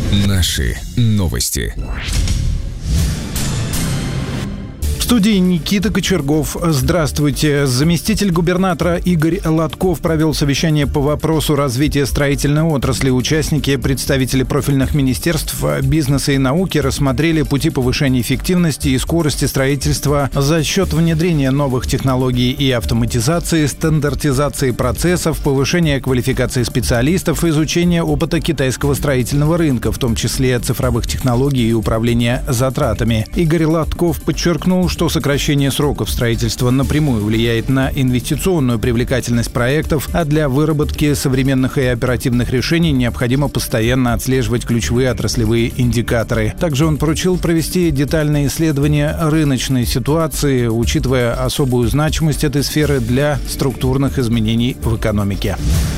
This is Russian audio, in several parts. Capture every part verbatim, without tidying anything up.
Наши новости. В студии Никита Кочергов. Здравствуйте. Заместитель губернатора Игорь Латков провел совещание по вопросу развития строительной отрасли. Участники, представители профильных министерств, бизнеса и науки рассмотрели пути повышения эффективности и скорости строительства за счет внедрения новых технологий и автоматизации, стандартизации процессов, повышения квалификации специалистов, изучения опыта китайского строительного рынка, в том числе цифровых технологий и управления затратами. Игорь Латков подчеркнул, что что сокращение сроков строительства напрямую влияет на инвестиционную привлекательность проектов, а для выработки современных и оперативных решений необходимо постоянно отслеживать ключевые отраслевые индикаторы. Также он поручил провести детальное исследование рыночной ситуации, учитывая особую значимость этой сферы для структурных изменений в экономике.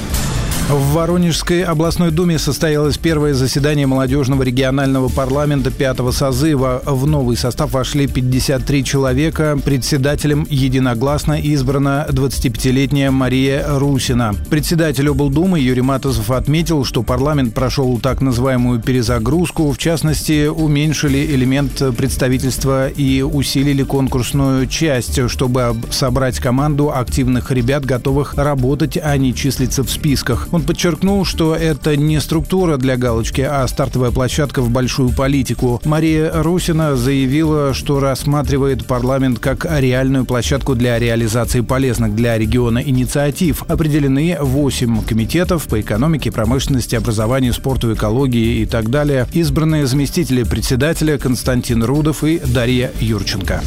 В Воронежской областной думе состоялось первое заседание молодежного регионального парламента пятого созыва. В новый состав вошли пятьдесят три человека. Председателем единогласно избрана двадцатипятилетняя Мария Русина. Председатель облдумы Юрий Матозов отметил, что парламент прошел так называемую перезагрузку. В частности, уменьшили элемент представительства и усилили конкурсную часть, чтобы собрать команду активных ребят, готовых работать, а не числиться в списках. Он подчеркнул, что это не структура для галочки, а стартовая площадка в большую политику. Мария Русина заявила, что рассматривает парламент как реальную площадку для реализации полезных для региона инициатив. Определены восемь комитетов по экономике, промышленности, образованию, спорту, экологии и так далее. Избранные заместители председателя Константин Рудов и Дарья Юрченко.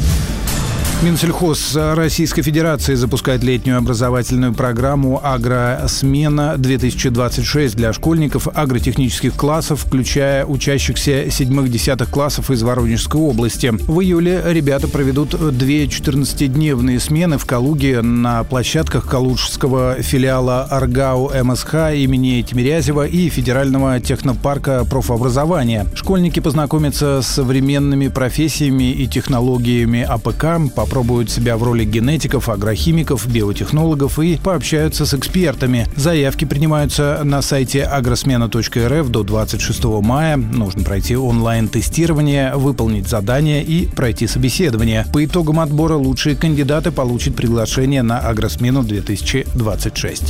Минсельхоз Российской Федерации запускает летнюю образовательную программу «Агросмена-две тысячи двадцать шесть» для школьников агротехнических классов, включая учащихся седьмых-десятых классов из Воронежской области. В июле ребята проведут две четырнадцатидневные смены в Калуге на площадках калужского филиала АрГАУ МСХ имени Тимирязева и Федерального технопарка профобразования. Школьники познакомятся с современными профессиями и технологиями АПК, попробуют себя в роли генетиков, агрохимиков, биотехнологов и пообщаются с экспертами. Заявки принимаются на сайте агросмена точка эр эф до двадцать шестого мая. Нужно пройти онлайн-тестирование, выполнить задания и пройти собеседование. По итогам отбора лучшие кандидаты получат приглашение на «Агросмену-две тысячи двадцать шесть».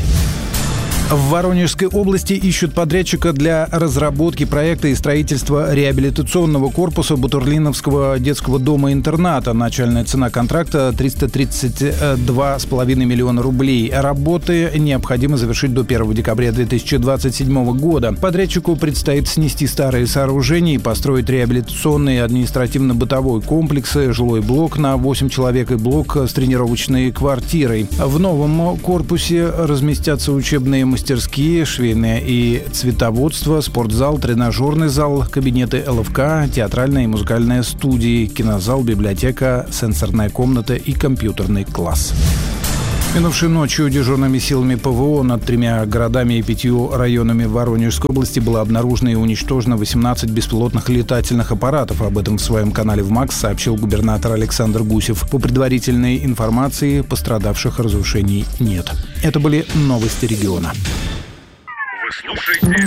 В Воронежской области ищут подрядчика для разработки проекта и строительства реабилитационного корпуса Бутурлиновского детского дома-интерната. Начальная цена контракта – триста тридцать два с половиной миллиона рублей. Работы необходимо завершить до первого декабря две тысячи двадцать седьмого года. Подрядчику предстоит снести старые сооружения и построить реабилитационные административно-бытовой комплексы, жилой блок на восемь человек и блок с тренировочной квартирой. В новом корпусе разместятся учебные мастерские, швейное и цветоводство, спортзал, тренажерный зал, кабинеты эл эф ка, театральная и музыкальная студии, кинозал, библиотека, сенсорная комната и компьютерный класс. Минувшей ночью дежурными силами ПВО над тремя городами и пятью районами Воронежской области было обнаружено и уничтожено восемнадцать беспилотных летательных аппаратов. Об этом в своем канале в МАКС сообщил губернатор Александр Гусев. По предварительной информации, пострадавших разрушений нет. Это были новости региона. Вы слушаете